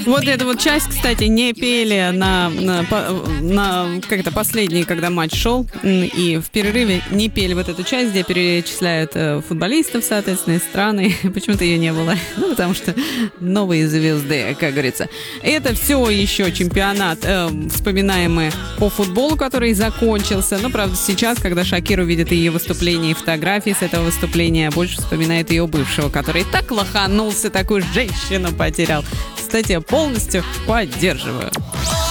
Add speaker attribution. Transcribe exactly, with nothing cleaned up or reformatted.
Speaker 1: Вот эту вот часть, кстати, не пели на, на, на как это, последний, когда матч шел, и в перерыве не пели вот эту часть, где перечисляют футболистов, соответственно, из страны. Почему-то ее не было. Ну, потому что новые звезды, как говорится. Это все еще чемпионат, э, вспоминаемый по футболу, который закончился. Но, правда, сейчас, когда Шакира увидит ее выступление и фотографии с этого выступления, больше вспоминает ее бывшего, который так лоханулся, такую женщину потерял. Кстати, я полностью поддерживаю.